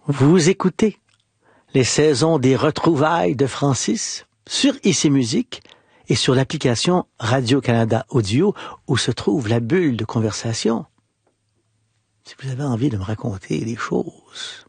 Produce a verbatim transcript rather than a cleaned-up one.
Vous écoutez les saisons des retrouvailles de Francis sur Ici Musique et sur l'application Radio-Canada Audio où se trouve la bulle de conversation. Si vous avez envie de me raconter des choses